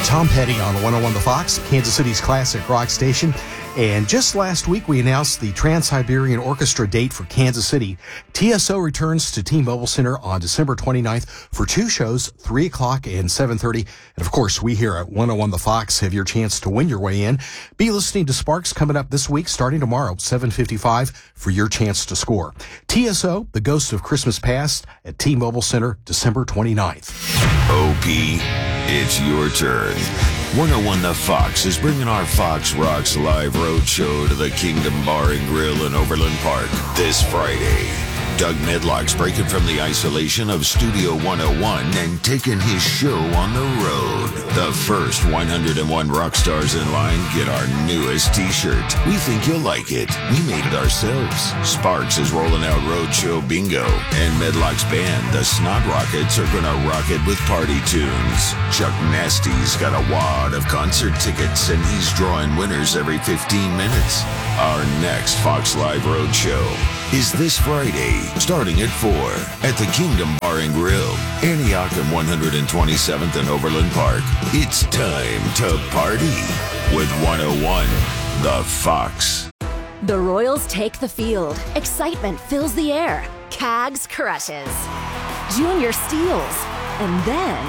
Tom Petty on 101 The Fox, Kansas City's classic rock station. And just last week, we announced the Trans-Siberian Orchestra date for Kansas City. TSO returns to T-Mobile Center on December 29th for two shows, 3 o'clock and 7:30. And of course, we here at 101 The Fox have your chance to win your way in. Be listening to Sparks coming up this week, starting tomorrow, 7:55, for your chance to score. TSO, The Ghost of Christmas Past, at T-Mobile Center, December 29th. OP, it's your turn. 101 The Fox is bringing our Fox Rocks live road show to the Kingdom Bar and Grill in Overland Park this Friday. Doug Medlock's breaking from the isolation of Studio 101 and taking his show on the road. The first 101 rock stars in line get our newest t-shirt. We think you'll like it. We made it ourselves. Sparks is rolling out Roadshow Bingo, and Medlock's band, the Snot Rockets, are gonna rock it with party tunes. Chuck Nasty's got a wad of concert tickets, and he's drawing winners every 15 minutes. Our next Fox Live Road show is this Friday, starting at 4 at the Kingdom Bar and Grill, Antiochum 127th and Overland Park. It's time to party with 101 The Fox. The Royals take the field. Excitement fills the air. Cags crushes. Junior steals. And then...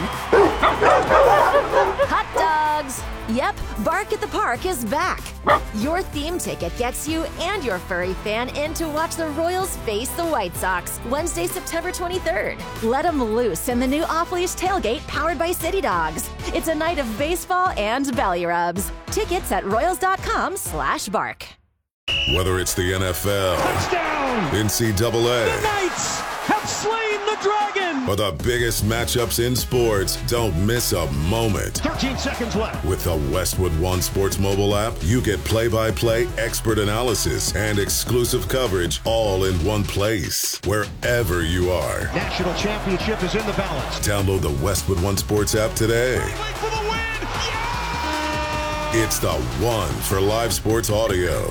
hot dogs! Yep, Bark at the Park is back. Your theme ticket gets you and your furry fan in to watch the Royals face the White Sox Wednesday, September 23rd. Let them loose in the new off-leash tailgate powered by City Dogs. It's a night of baseball and belly rubs. Tickets at royals.com/bark. Whether it's the NFL, touchdown, NCAA, the Knights have slain the dragon, or the biggest matchups in sports, don't miss a moment. 13 seconds left. With the Westwood One Sports mobile app, you get play-by-play, expert analysis, and exclusive coverage all in one place, wherever you are. National championship is in the balance. Download the Westwood One Sports app today. For the win! Yeah! It's the one for live sports audio.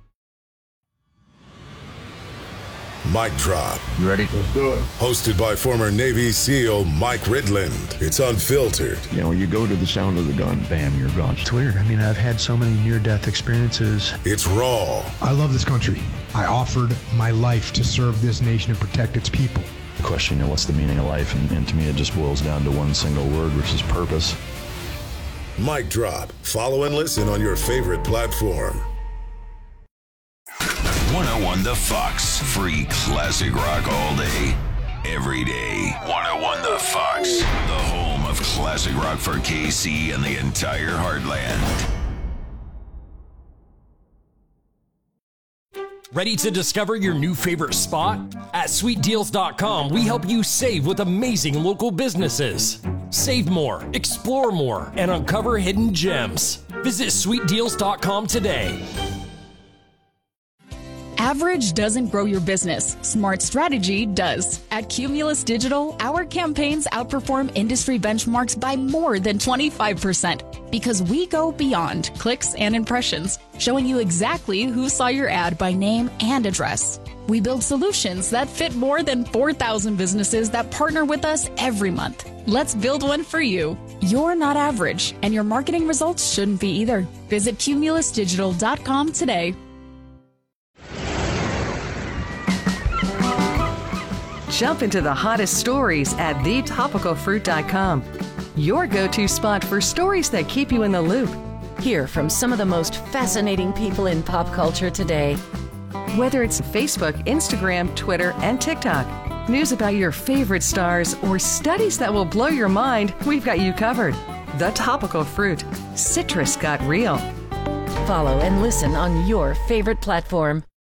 Mic Drop. You ready? Let's do it. Hosted by former Navy SEAL Mike Ridland. It's unfiltered. You know, you go to the sound of the gun, bam, you're gone. It's weird. I mean, I've had so many near-death experiences. It's raw. I love this country. I offered my life to serve this nation and protect its people. The question, you know, what's the meaning of life? And to me, it just boils down to one single word, which is purpose. Mic Drop. Follow and listen on your favorite platform. 101 The Fox. Free classic rock all day, every day. 101 The Fox. The home of classic rock for KC and the entire heartland. Ready to discover your new favorite spot? At SweetDeals.com, we help you save with amazing local businesses. Save more, explore more, and uncover hidden gems. Visit SweetDeals.com today. Average doesn't grow your business. Smart strategy does. At Cumulus Digital, our campaigns outperform industry benchmarks by more than 25% because we go beyond clicks and impressions, showing you exactly who saw your ad by name and address. We build solutions that fit more than 4,000 businesses that partner with us every month. Let's build one for you. You're not average, and your marketing results shouldn't be either. Visit cumulusdigital.com today. Jump into the hottest stories at thetopicalfruit.com. Your go-to spot for stories that keep you in the loop. Hear from some of the most fascinating people in pop culture today. Whether it's Facebook, Instagram, Twitter, and TikTok, news about your favorite stars, or studies that will blow your mind, we've got you covered. The Topical Fruit. Citrus got real. Follow and listen on your favorite platform.